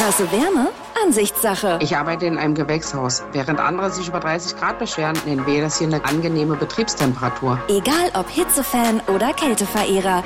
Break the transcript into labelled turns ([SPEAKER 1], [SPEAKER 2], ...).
[SPEAKER 1] Krasse Wärme? Ansichtssache.
[SPEAKER 2] Ich arbeite in einem Gewächshaus. Während andere sich über 30 Grad beschweren, nennen wir das hier eine angenehme Betriebstemperatur.
[SPEAKER 1] Egal ob Hitzefan oder Kälteverehrer,